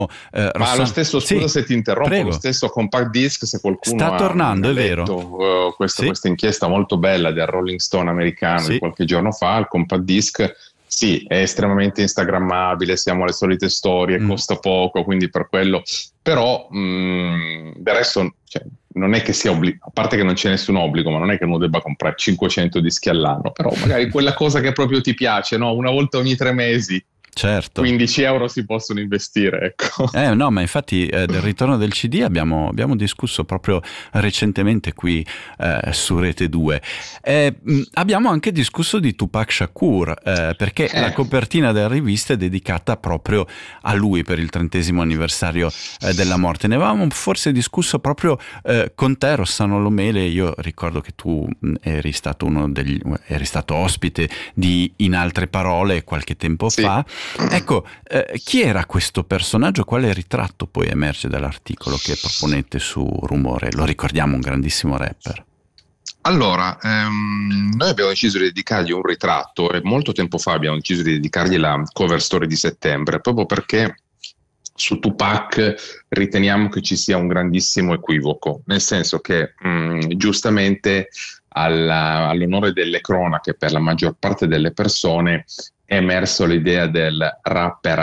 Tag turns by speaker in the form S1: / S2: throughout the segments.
S1: Ma lo stesso, scusa
S2: Sì,
S1: se ti interrompo, lo
S2: prego.
S1: stesso compact disc, se qualcuno
S2: Sta tornando,
S1: ha
S2: è vero?
S1: letto
S2: Sì,
S1: questa inchiesta molto bella del Rolling Stone americano di
S2: sì.
S1: qualche giorno fa, il compact disc, sì, è estremamente instagrammabile, siamo alle solite storie,
S2: Mm.
S1: costa poco, quindi per quello, però del resto, cioè, non è che sia obbligo, a parte che non c'è nessun obbligo, ma non è che uno debba comprare 500 dischi all'anno, però magari quella cosa che proprio ti piace, no? Una volta ogni 3 mesi,
S2: Certo.
S1: 15 euro si possono investire, ecco.
S2: No, ma infatti del ritorno del CD abbiamo discusso proprio recentemente qui su Rete 2. Abbiamo anche discusso di Tupac Shakur, perché la
S1: Eh,
S2: copertina della rivista è dedicata proprio a lui per il 30° anniversario della morte. Ne avevamo forse discusso proprio con te, Rossano Lomele. Io ricordo che tu eri stato ospite di In altre parole qualche tempo
S1: sì.
S2: fa. Ecco, chi era questo personaggio? Quale ritratto poi emerge dall'articolo che proponete su Rumore? Lo ricordiamo, un grandissimo rapper.
S1: Allora, noi abbiamo deciso di dedicargli un ritratto e molto tempo fa abbiamo deciso di dedicargli la cover story di settembre, proprio perché su Tupac riteniamo che ci sia un grandissimo equivoco, nel senso che giustamente all'onore delle cronache per la maggior parte delle persone è emerso l'idea del rapper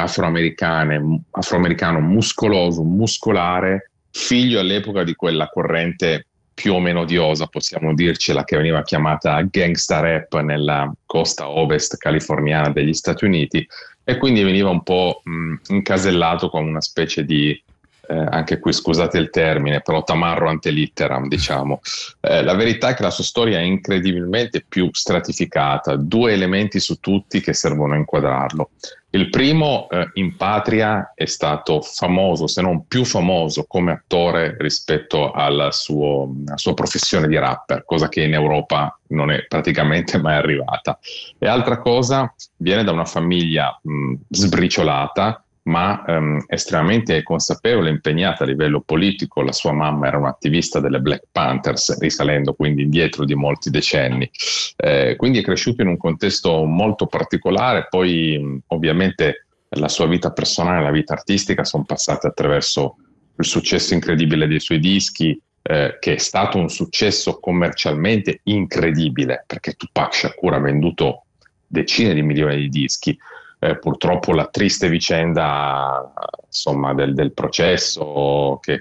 S1: afroamericano muscoloso, muscolare, figlio all'epoca di quella corrente più o meno odiosa, possiamo dircela, che veniva chiamata gangsta rap nella costa ovest californiana degli Stati Uniti, e quindi veniva un po' incasellato come una specie di, anche qui scusate il termine, però tamarro ante litteram, diciamo. La verità è che la sua storia è incredibilmente più stratificata, due elementi su tutti che servono a inquadrarlo. Il primo, in patria, è stato famoso, se non più famoso, come attore rispetto alla sua professione di rapper, cosa che in Europa non è praticamente mai arrivata. E altra cosa, viene da una famiglia sbriciolata, ma estremamente consapevole e impegnata a livello politico. La sua mamma era un'attivista delle Black Panthers, risalendo quindi indietro di molti decenni. Quindi è cresciuto in un contesto molto particolare, poi ovviamente la sua vita personale e la vita artistica sono passate attraverso il successo incredibile dei suoi dischi, che è stato un successo commercialmente incredibile, perché Tupac Shakur ha venduto decine di milioni di dischi. Purtroppo la triste vicenda, insomma, del processo che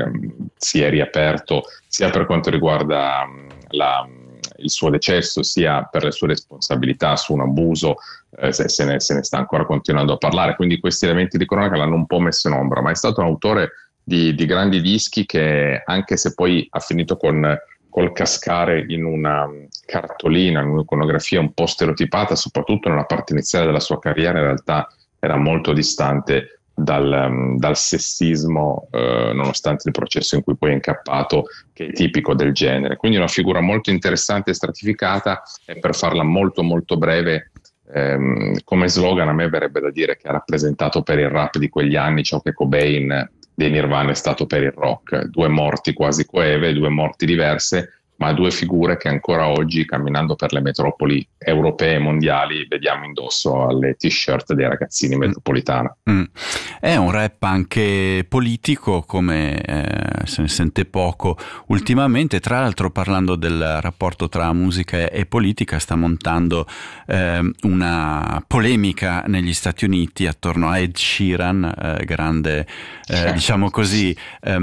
S1: si è riaperto sia per quanto riguarda il suo decesso, sia per le sue responsabilità su un abuso, se ne sta ancora continuando a parlare. Quindi questi elementi di cronaca l'hanno un po' messo in ombra, ma è stato un autore di grandi dischi che, anche se poi ha finito col cascare in una cartolina, in un'iconografia un po' stereotipata, soprattutto nella parte iniziale della sua carriera, in realtà era molto distante dal sessismo, nonostante il processo in cui poi è incappato, che è tipico del genere. Quindi una figura molto interessante e stratificata, e per farla molto molto breve, come slogan a me verrebbe da dire che ha rappresentato per il rap di quegli anni ciò che Cobain dei Nirvana è stato per il rock: due morti quasi coeve, due morti diverse, ma due figure che ancora oggi, camminando per le metropoli europee e mondiali, vediamo indosso alle t-shirt dei ragazzini metropolitana.
S2: È un rap anche politico, come se ne sente poco ultimamente. Tra l'altro, parlando del rapporto tra musica e politica, sta montando una polemica negli Stati Uniti attorno a Ed Sheeran, grande, diciamo così,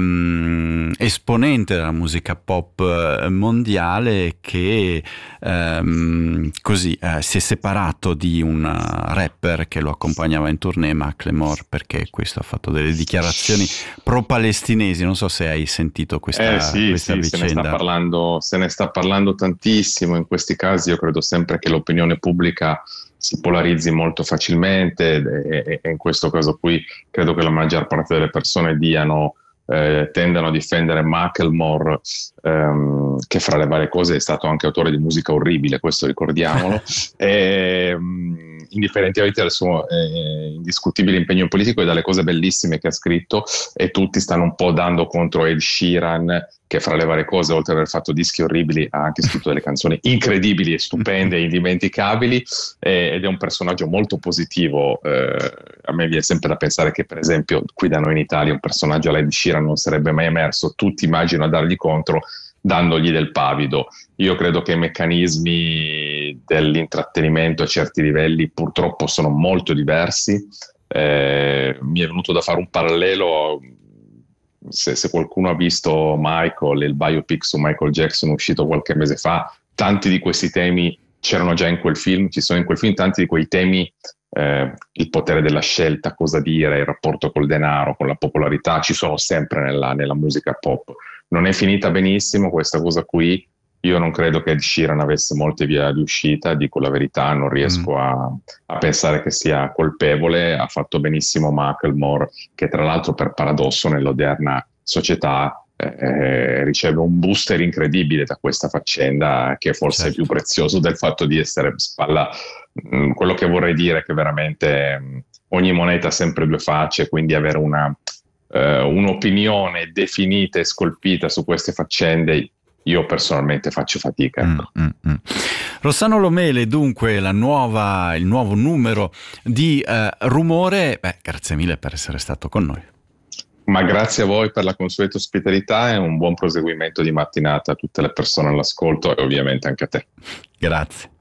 S2: esponente della musica pop mondiale, che così si è separato di un rapper che lo accompagnava in tournée, Macklemore, perché questo ha fatto delle dichiarazioni pro-palestinesi. Non so se hai sentito questa
S1: Sì,
S2: vicenda.
S1: se ne sta parlando tantissimo in questi casi. Io credo sempre che l'opinione pubblica si polarizzi molto facilmente, e in questo caso qui credo che la maggior parte delle persone tendano a difendere Macklemore, che fra le varie cose è stato anche autore di musica orribile, questo ricordiamolo. indifferentemente dal suo indiscutibile impegno politico e dalle cose bellissime che ha scritto, e tutti stanno un po' dando contro Ed Sheeran, che fra le varie cose, oltre ad aver fatto dischi orribili, ha anche scritto delle canzoni incredibili e stupende e indimenticabili, ed è un personaggio molto positivo. A me viene sempre da pensare che, per esempio, qui da noi in Italia un personaggio alla Ed Sheeran non sarebbe mai emerso, tutti immaginano a dargli contro dandogli del pavido. Io credo che i meccanismi dell'intrattenimento a certi livelli purtroppo sono molto diversi. Mi è venuto da fare un parallelo. Se qualcuno ha visto Michael, il biopic su Michael Jackson uscito qualche mese fa, tanti di questi temi c'erano già in quel film, ci sono in quel film tanti di quei temi, il potere della scelta, cosa dire, il rapporto col denaro, con la popolarità, ci sono sempre nella musica pop. Non è finita benissimo questa cosa qui. Io non credo che Ed Sheeran avesse molte vie di uscita, dico la verità, non riesco a pensare che sia colpevole. Ha fatto benissimo Macklemore, che tra l'altro per paradosso nell'odierna società riceve un booster incredibile da questa faccenda, che forse è più prezioso del fatto di essere spalla. Quello che vorrei dire è che veramente ogni moneta ha sempre due facce, quindi avere un'opinione definita e scolpita su queste faccende io personalmente faccio fatica.
S2: Rossano Lomele, dunque il nuovo numero di Rumore. Grazie mille per essere stato con noi.
S1: Ma grazie a voi per la consueta ospitalità e un buon proseguimento di mattinata a tutte le persone all'ascolto e ovviamente anche a te.
S2: Grazie.